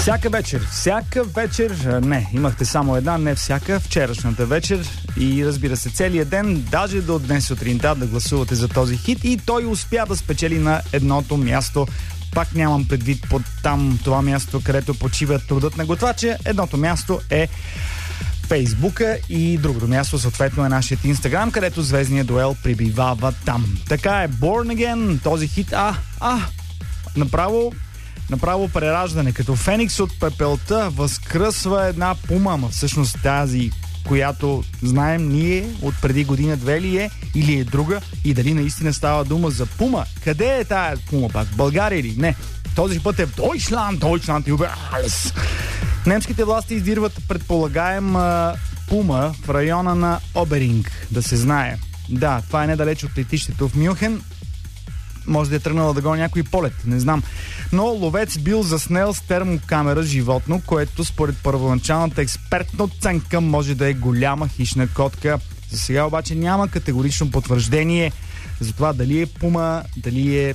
Всяка вечер, не, имахте само една, не всяка, вчерашната вечер и разбира се целият ден, даже до днес сутринта да гласувате за този хит и той успя да спечели на едното място. Пак нямам предвид под там това място, където почива трудът на готвача. Едното място е Фейсбука и другото място съответно е нашият Инстаграм, където звездният дуел прибивава там. Така е, Born Again, този хит, направо прераждане. Като Феникс от пепелта възкръсва една пума, ама всъщност тази, която знаем ние от преди година-две ли е или е друга и дали наистина става дума за пума. Къде е тая пума пак? В България или не? Този път е в Deutschland и Убералс. Немските власти издирват предполагаем пума в района на Оберинг, да се знае. Да, това е недалеч от летището в Мюнхен. Може да е тръгнала да гони някой полет, не знам. Но ловец бил заснел с термокамера животно, което според първоначалната експертна оценка може да е голяма хищна котка. За сега обаче няма категорично потвърждение за това дали е пума, дали е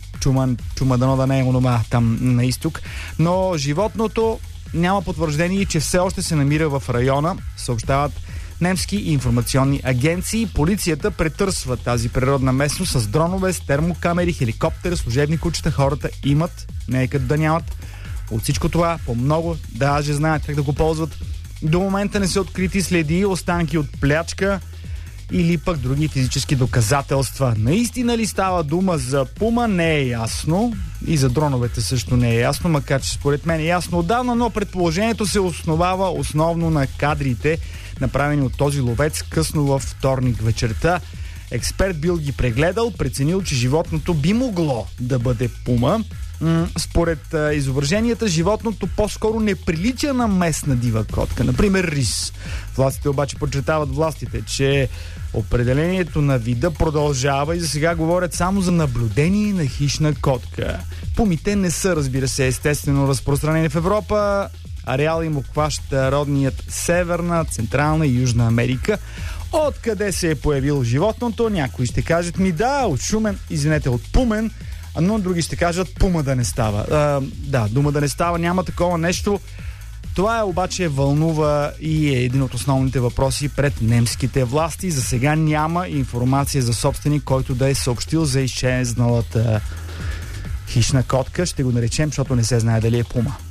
чума дано да не е онома там на изток. Но животното няма потвърждение, че все още се намира в района, съобщават немски информационни агенции. Полицията претърсва тази природна местност с дронове, с термокамери, хеликоптер, служебни кучета. Хората имат, не е като да нямат. От всичко това по-много, даже знаят как да го ползват. До момента не са открити следи, останки от плячка или пък други физически доказателства. Наистина ли става дума за пума, не е ясно. И за дроновете също не е ясно, макар че според мен е ясно отдавна, но предположението се основава основно на кадрите, направени от този ловец късно във вторник вечерта. Експерт бил ги прегледал, преценил, че животното би могло да бъде пума. Според изображенията, животното по-скоро не прилича на местна дива котка, например рис. Властите обаче подчертават че определението на вида продължава и за сега говорят само за наблюдение на хищна котка. Пумите не са, разбира се, естествено разпространени в Европа. Ареал им обхваща родният Северна, Централна и Южна Америка. Откъде се е появил животното? Някои ще кажат от Шумен, от Пумен, но други ще кажат пума да не става. Дума да не става, няма такова нещо. Това обаче вълнува и е един от основните въпроси пред немските власти. За сега няма информация за собственик, който да е съобщил за изчезналата хищна котка. Ще го наречем, защото не се знае дали е пума.